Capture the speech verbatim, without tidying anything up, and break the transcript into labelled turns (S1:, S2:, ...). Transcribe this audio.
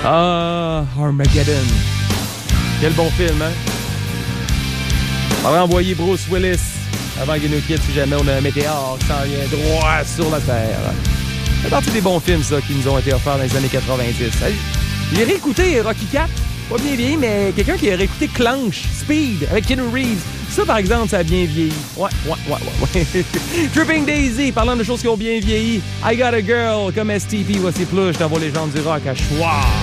S1: Ah, Armageddon. Quel bon film, hein? On va envoyer Bruce Willis avant qu'il nous quitte si jamais on a un météore qui s'en vient droit sur la Terre. C'est partie des bons films, ça, qui nous ont été offerts dans les années quatre-vingt-dix. J'ai réécouté Rocky quatre, pas bien vieilli, mais quelqu'un qui a réécouté Clanche, Speed, avec Keanu Reeves. Ça, par exemple, ça a bien vieilli. Ouais, ouais, ouais, ouais, ouais. Tripping Daisy, parlant de choses qui ont bien vieilli. I Got a Girl, comme S T P, voici plus, je t'envoie les gens du rock à choix.